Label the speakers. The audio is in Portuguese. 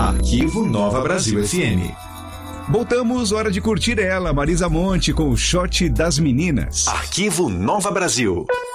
Speaker 1: Arquivo Nova Brasil FM.
Speaker 2: Voltamos, hora de curtir ela, Marisa Monte, com o Shot das Meninas.
Speaker 1: Arquivo Nova Brasil.